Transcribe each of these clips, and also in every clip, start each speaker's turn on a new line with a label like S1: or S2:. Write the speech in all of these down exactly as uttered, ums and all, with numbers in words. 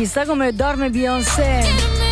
S1: Chissà come dorme Beyoncé,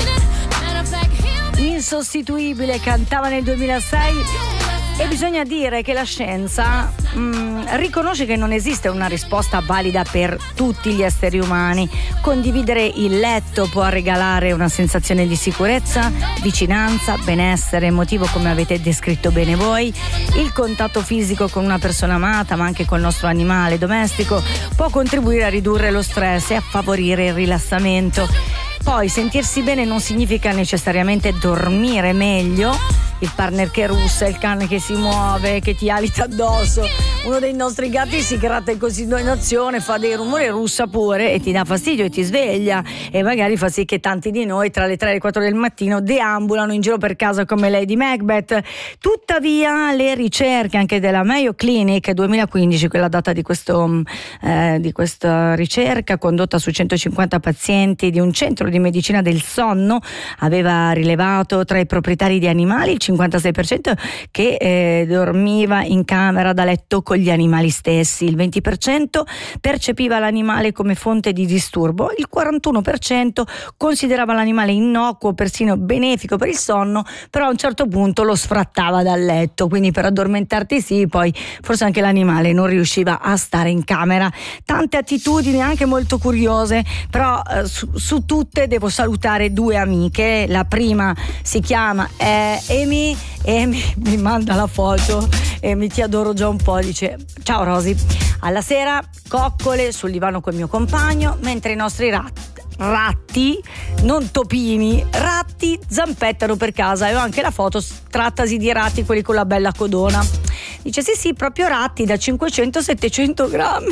S1: insostituibile, cantava nel duemilasei. E bisogna dire che la scienza mh, riconosce che non esiste una risposta valida per tutti gli esseri umani. Condividere il letto può regalare una sensazione di sicurezza, vicinanza, benessere emotivo, come avete descritto bene voi. Il contatto fisico con una persona amata, ma anche col nostro animale domestico, può contribuire a ridurre lo stress e a favorire il rilassamento. Poi sentirsi bene non significa necessariamente dormire meglio. Il partner che russa, il cane che si muove, che ti alita addosso. Uno dei nostri gatti si gratta in continuazione, fa dei rumori, russa pure e ti dà fastidio e ti sveglia, e magari fa sì che tanti di noi tra le tre e le quattro del mattino deambulano in giro per casa come Lady Macbeth. Tuttavia le ricerche anche della Mayo Clinic duemilaquindici, quella data di, questo, eh, di questa ricerca condotta su centocinquanta pazienti di un centro di medicina del sonno, aveva rilevato tra i proprietari di animali il cinquantasei per cento che eh, dormiva in camera da letto con gli animali stessi, il venti per cento percepiva l'animale come fonte di disturbo, il quarantuno per cento considerava l'animale innocuo, persino benefico per il sonno, però a un certo punto lo sfrattava dal letto, quindi per addormentarti sì, poi forse anche l'animale non riusciva a stare in camera. Tante attitudini anche molto curiose, però eh, su, su tutte devo salutare due amiche. La prima si chiama eh, Amy e mi, mi manda la foto e mi ti adoro già un po', dice: ciao Rosy, alla sera coccole sul divano col mio compagno mentre i nostri ratti ratti, non topini, ratti zampettano per casa. E ho anche la foto, trattasi di ratti, quelli con la bella codona. Dice sì sì, proprio ratti da cinquecento settecento grammi.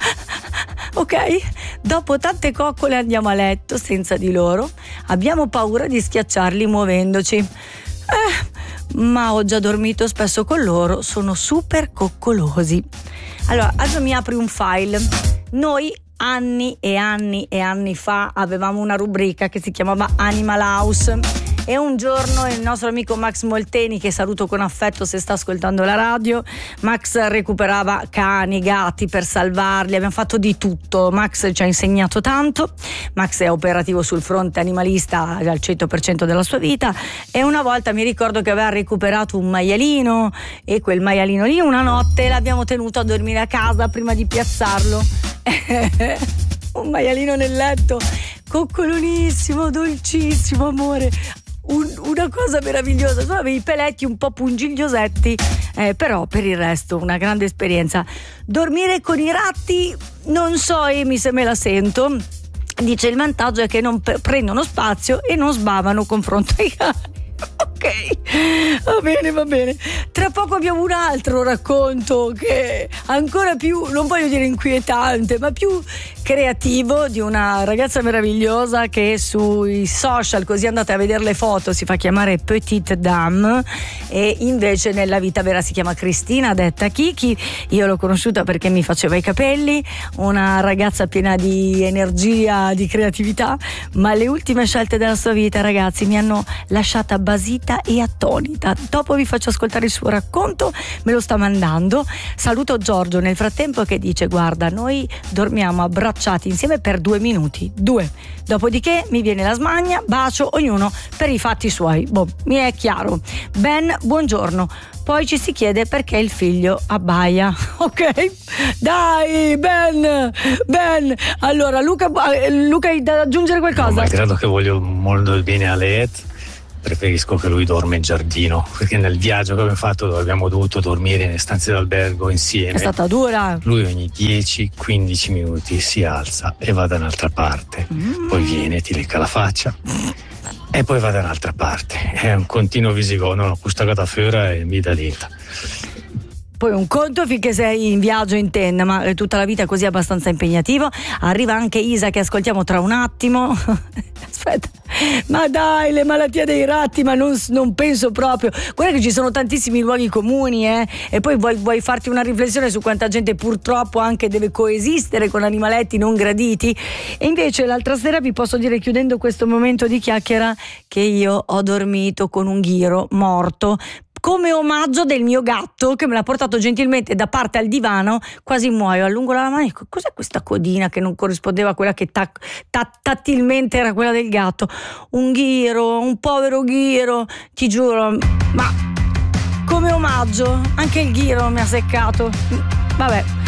S1: Ok, dopo tante coccole andiamo a letto senza di loro, abbiamo paura di schiacciarli muovendoci. Eh, ma ho già dormito spesso con loro, sono super coccolosi. Allora, adesso mi apri un file. Noi anni e anni e anni fa avevamo una rubrica che si chiamava Animal House, e un giorno il nostro amico Max Molteni, che saluto con affetto se sta ascoltando la radio, Max recuperava cani, gatti per salvarli, abbiamo fatto di tutto. Max ci ha insegnato tanto. Max è operativo sul fronte animalista al cento per cento della sua vita, e una volta mi ricordo che aveva recuperato un maialino, e quel maialino lì una notte l'abbiamo tenuto a dormire a casa prima di piazzarlo. Un maialino nel letto, coccolonissimo, dolcissimo, amore. Un, una cosa meravigliosa, solo avevi i peletti un po' pungigliosetti, eh, però per il resto una grande esperienza. Dormire con i ratti, non so Amy se me la sento. Dice il vantaggio è che non p- prendono spazio e non sbavano confronto ai cani. Ok, va bene, va bene. Tra poco abbiamo un altro racconto che ancora più, non voglio dire inquietante, ma più creativo, di una ragazza meravigliosa che sui social, così andate a vedere le foto, si fa chiamare Petite Dame, e invece nella vita vera si chiama Cristina, detta Kiki. Io l'ho conosciuta perché mi faceva i capelli, una ragazza piena di energia, di creatività, ma le ultime scelte della sua vita, ragazzi, mi hanno lasciata basita e attonita. Dopo vi faccio ascoltare il suo racconto, me lo sta mandando. Saluto Giorgio nel frattempo, che dice: guarda, noi dormiamo abbracciati insieme per due minuti, due, dopodiché mi viene la smania, bacio, ognuno per i fatti suoi. Boh, mi è chiaro. Ben, buongiorno. Poi ci si chiede perché il figlio abbaia. Ok? Dai, Ben, Ben. Allora, Luca, Luca, hai da aggiungere qualcosa?
S2: No, malgrado che voglio molto il bene a Leet, preferisco che lui dorma in giardino, perché nel viaggio che abbiamo fatto, dove abbiamo dovuto dormire in stanze d'albergo insieme,
S1: è stata dura.
S2: Lui ogni dieci quindici minuti si alza e va da un'altra parte, mm. poi viene, ti lecca la faccia e poi va da un'altra parte. È un continuo visigono, no, questa gata fiora e mi dà dita.
S1: Poi un conto finché sei in viaggio in tenda, ma tutta la vita è così abbastanza impegnativo. Arriva anche Isa, che ascoltiamo tra un attimo. Aspetta, ma dai, le malattie dei ratti, ma non, non penso proprio. Guarda che ci sono tantissimi luoghi comuni, eh? E poi vuoi, vuoi farti una riflessione su quanta gente purtroppo anche deve coesistere con animaletti non graditi. E invece l'altra sera vi posso dire, chiudendo questo momento di chiacchiera, che io ho dormito con un ghiro morto, come omaggio del mio gatto che me l'ha portato gentilmente da parte al divano, quasi muoio, allungo la mano e dico: cos'è questa codina che non corrispondeva a quella che tac, tac, tattilmente era quella del gatto? Un ghiro, un povero ghiro, ti giuro, ma come omaggio anche il ghiro mi ha seccato. Vabbè.